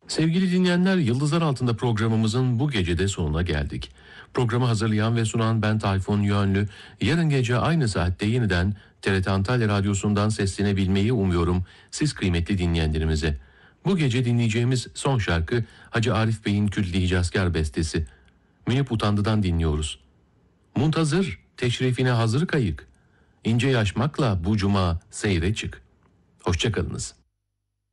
Sevgili dinleyenler, Yıldızlar Altında programımızın bu gecede sonuna geldik. Programı hazırlayan ve sunan ben Tayfun Yönlü. Yarın gece aynı saatte yeniden TRT Antalya Radyosu'ndan seslenebilmeyi umuyorum siz kıymetli dinleyenlerimize. Bu gece dinleyeceğimiz son şarkı Hacı Arif Bey'in Külli Hicazkar bestesi. Münip Utandı'dan dinliyoruz. Muntazır, teşrifine hazır kayık. İnce yaşmakla bu cuma seyre çık. Hoşçakalınız.